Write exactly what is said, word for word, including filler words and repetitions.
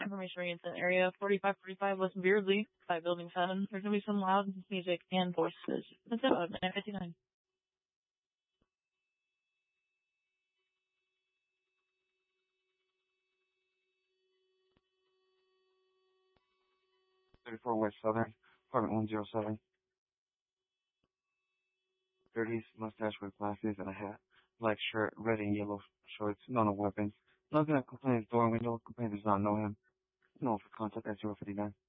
Information Reincident Area forty-five forty-five West Beardsley by Building seven. There's going to be some loud music and voices. That's about nine fifty-nine. thirty-four West Southern, apartment one oh seven. thirties, mustache with glasses and a hat. Black shirt, red and yellow shorts, no no weapons. Knocking at complainant's door window, complainant does not know him. No for contact at zero fifty-nine.